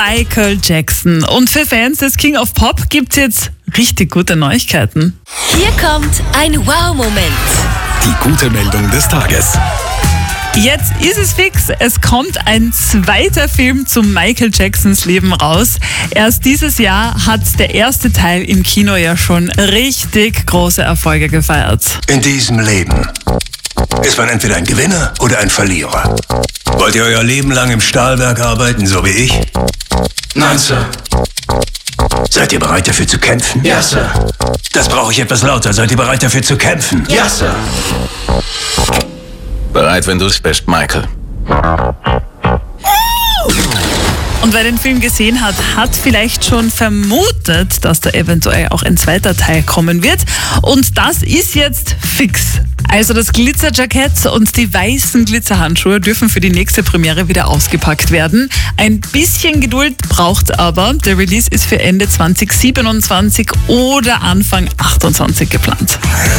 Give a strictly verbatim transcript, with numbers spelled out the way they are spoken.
Michael Jackson. Und für Fans des King of Pop gibt's jetzt richtig gute Neuigkeiten. Hier kommt ein Wow-Moment. Die gute Meldung des Tages. Jetzt ist es fix, es kommt ein zweiter Film zu Michael Jacksons Leben raus. Erst dieses Jahr hat der erste Teil im Kino ja schon richtig große Erfolge gefeiert. In diesem Leben ist man entweder ein Gewinner oder ein Verlierer. Wollt ihr euer Leben lang im Stahlwerk arbeiten, so wie ich? Nein, Sir. Seid ihr bereit dafür zu kämpfen? Ja, Sir. Das brauche ich etwas lauter. Seid ihr bereit dafür zu kämpfen? Ja, Sir. Bereit, wenn du es bist, Michael. Und wer den Film gesehen hat, hat vielleicht schon vermutet, dass da eventuell auch ein zweiter Teil kommen wird. Und das ist jetzt fix. Also das Glitzerjackett und die weißen Glitzerhandschuhe dürfen für die nächste Premiere wieder ausgepackt werden. Ein bisschen Geduld braucht aber. Der Release ist für Ende zwanzig siebenundzwanzig oder Anfang achtundzwanzig geplant.